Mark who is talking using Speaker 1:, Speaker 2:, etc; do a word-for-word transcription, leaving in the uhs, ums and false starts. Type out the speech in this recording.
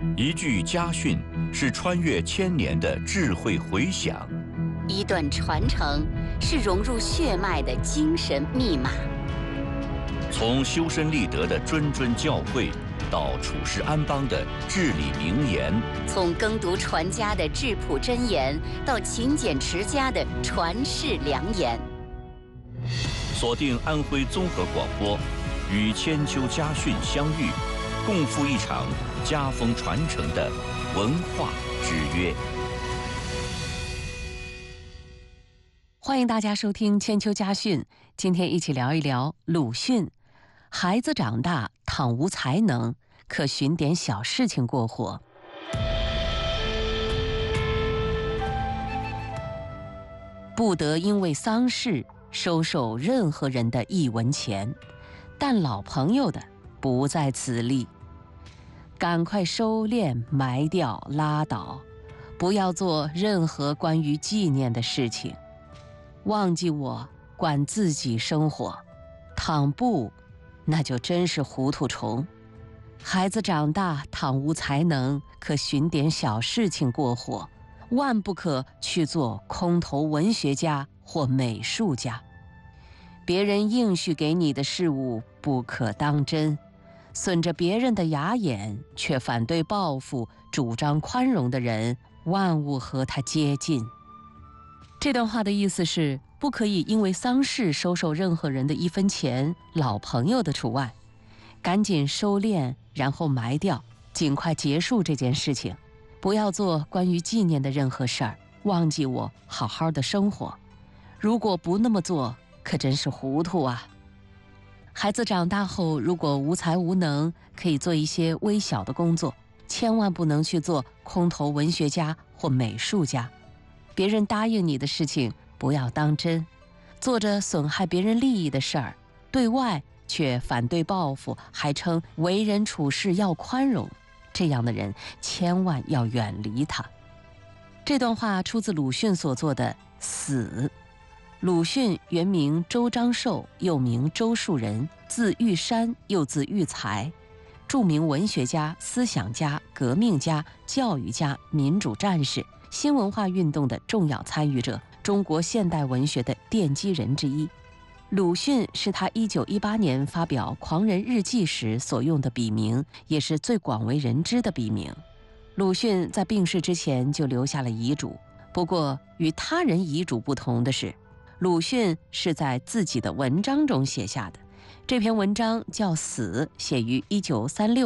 Speaker 1: 一句家训是穿越千年的智慧回响，
Speaker 2: 一段传承是融入血脉的精神密码。
Speaker 1: 从修身立德的谆谆教诲，到处世安邦的至理名言；
Speaker 2: 从耕读传家的质朴箴言，到勤俭持家的传世良言。
Speaker 1: 锁定安徽综合广播，与千秋家训相遇，共赴一场家风传承的文化之约。
Speaker 3: 欢迎大家收听千秋家训，今天一起聊一聊鲁迅。孩子长大，倘无才能，可寻点小事情过活。不得因为丧事收受任何人的一文钱，但老朋友的不在此例。赶快收敛埋掉拉倒，不要做任何关于纪念的事情。忘记我，管自己生活，倘不，那就真是糊涂虫。孩子长大，倘无才能，可寻点小事情过活，万不可去做空头文学家或美术家。别人应许给你的事物不可当真，损着别人的牙眼，却反对报复、主张宽容的人，万物和他接近。这段话的意思是，不可以因为丧事收受任何人的一分钱，老朋友的除外。赶紧收敛，然后埋掉，尽快结束这件事情。不要做关于纪念的任何事儿，忘记我，好好的生活。如果不那么做，可真是糊涂啊。孩子长大后，如果无才无能，可以做一些微小的工作，千万不能去做空头文学家或美术家。别人答应你的事情不要当真，做着损害别人利益的事儿，对外却反对报复，还称为人处事要宽容，这样的人千万要远离他。这段话出自鲁迅所作的《死》。鲁迅原名周章寿，又名周树人，字玉山，又字育才，著名文学家、思想家、革命家、教育家、民主战士，新文化运动的重要参与者，中国现代文学的奠基人之一。鲁迅是他一九一八年发表《狂人日记》时所用的笔名，也是最广为人知的笔名。鲁迅在病逝之前就留下了遗嘱，不过与他人遗嘱不同的是，鲁迅是在自己的文章中写下的。这篇文章叫《死》，写于一九三六